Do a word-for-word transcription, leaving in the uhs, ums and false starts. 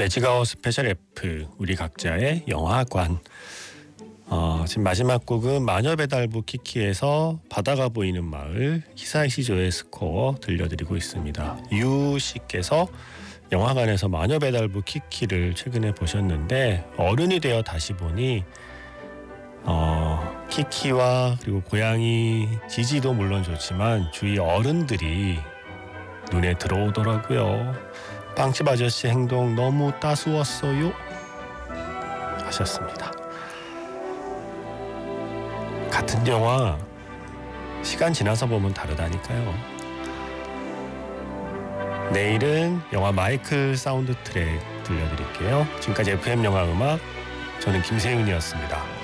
매직아웃 스페셜 F 우리 각자의 영화관. 어, 지금 마지막 곡은 마녀배달부 키키에서 바다가 보이는 마을 히사이시조의 스코어 들려드리고 있습니다. 유 씨께서 영화관에서 마녀배달부 키키를 최근에 보셨는데 어른이 되어 다시 보니 어, 키키와 그리고 고양이 지지도 물론 좋지만 주위 어른들이 눈에 들어오더라고요. 빵집 아저씨 행동 너무 따스웠어요 하셨습니다. 같은 영화 시간 지나서 보면 다르다니까요. 내일은 영화 마이클 사운드 트랙 들려드릴게요. 지금까지 에프엠 영화 음악, 저는 김세윤이었습니다.